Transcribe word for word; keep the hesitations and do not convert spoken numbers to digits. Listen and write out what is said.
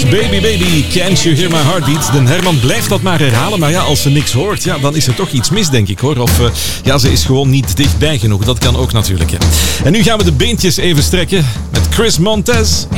Baby, baby, can't you hear my heartbeat? De Herman blijft dat maar herhalen, maar ja, als ze niks hoort, ja, dan is er toch iets mis, denk ik, hoor. Of uh, ja, ze is gewoon niet dichtbij genoeg. Dat kan ook natuurlijk, hè. En nu gaan we de beentjes even strekken met Chris Montez.